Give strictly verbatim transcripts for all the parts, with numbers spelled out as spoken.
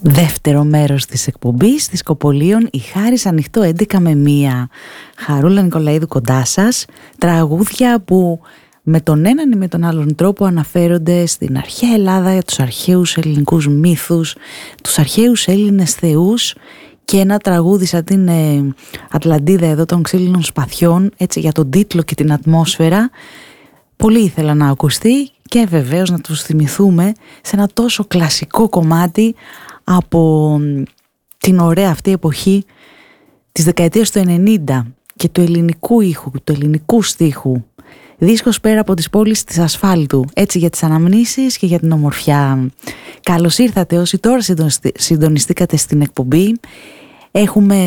Δεύτερο μέρος της εκπομπής της Σκοπολίων, η Χάρις Ανοιχτό έντεκα με μία. Χαρούλα Νικολαίδου κοντά σας. Τραγούδια που με τον έναν ή με τον άλλον τρόπο αναφέρονται στην αρχαία Ελλάδα, τους αρχαίους ελληνικούς μύθους, τους αρχαίους Έλληνες θεούς, και ένα τραγούδι σαν την ε, Ατλαντίδα εδώ των ξύλινων σπαθιών, έτσι, για τον τίτλο και την ατμόσφαιρα. Πολύ ήθελα να ακουστεί και βεβαίως να τους θυμηθούμε σε ένα τόσο κλασικό κομμάτι από την ωραία αυτή εποχή της δεκαετίας του ενενήντα και του ελληνικού ήχου, του ελληνικού στίχου. Δίσκος πέρα από τις πόλεις της ασφάλτου, έτσι, για τις αναμνήσεις και για την ομορφιά. Καλώς ήρθατε όσοι τώρα συντονιστήκατε στην εκπομπή. Έχουμε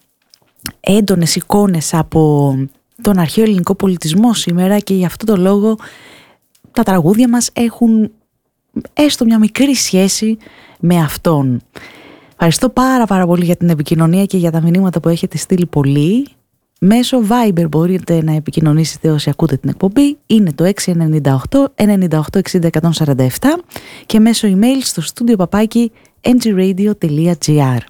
έντονες εικόνες από τον αρχαίο ελληνικό πολιτισμό σήμερα και γι' αυτό το λόγο τα τραγούδια μας έχουν έστω μια μικρή σχέση με αυτόν. Ευχαριστώ πάρα πάρα πολύ για την επικοινωνία και για τα μηνύματα που έχετε στείλει πολύ. Μέσω Viber μπορείτε να επικοινωνήσετε όσοι ακούτε την εκπομπή. Είναι το έξι εννιά οκτώ εννιά οκτώ εξήντα εκατόν σαράντα επτά και μέσω email στο studio παπάκι εν τζι radio τελεία τζι άρ.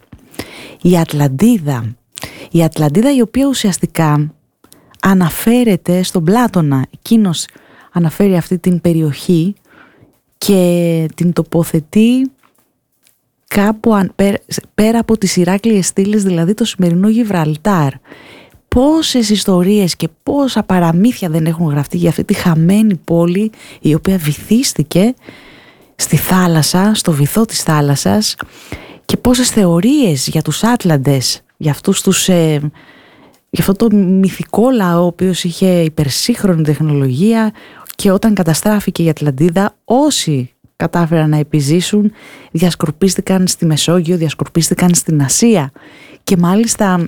Η Ατλαντίδα. Η Ατλαντίδα, η οποία ουσιαστικά αναφέρεται στον Πλάτωνα. Εκείνος αναφέρει αυτή την περιοχή και την τοποθετεί κάπου πέρα από τις Ηράκλειες Στήλες, δηλαδή το σημερινό Γιβραλτάρ. Πόσες ιστορίες και πόσα παραμύθια δεν έχουν γραφτεί για αυτή τη χαμένη πόλη, η οποία βυθίστηκε στη θάλασσα, στο βυθό της θάλασσας, και πόσες θεωρίες για τους Άτλαντες, για αυτούς τους, ε, για αυτό το μυθικό λαό ο οποίος είχε υπερσύγχρονη τεχνολογία, και όταν καταστράφηκε η Ατλαντίδα, όσοι κατάφεραν να επιζήσουν διασκορπίστηκαν στη Μεσόγειο, διασκορπίστηκαν στην Ασία. Και μάλιστα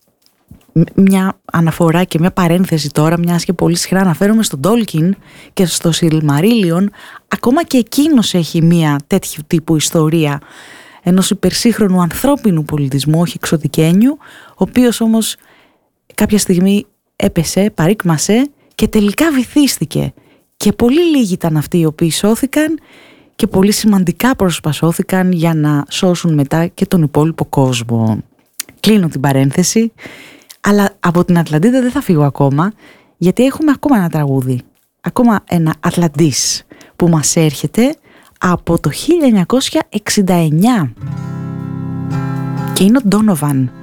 μια αναφορά και μια παρένθεση τώρα, μιας και πολύ συχνά αναφέρομαι στον Τόλκιν και στο Σιλμαρίλιον, ακόμα και εκείνος έχει μια τέτοιου τύπου ιστορία ενός υπερσύγχρονου ανθρώπινου πολιτισμού, όχι εξωτικένιου, ο οποίος όμως κάποια στιγμή έπεσε, παρήκμασε και τελικά βυθίστηκε. Και πολύ λίγοι ήταν αυτοί οι οποίοι σώθηκαν και πολύ σημαντικά πρόσωπα σώθηκαν για να σώσουν μετά και τον υπόλοιπο κόσμο. Κλείνω την παρένθεση, αλλά από την Ατλαντίδα δεν θα φύγω ακόμα, γιατί έχουμε ακόμα ένα τραγούδι, ακόμα ένα Ατλαντής που μας έρχεται από το χίλια εννιακόσια εξήντα εννιά και είναι ο Ντόνοβαν.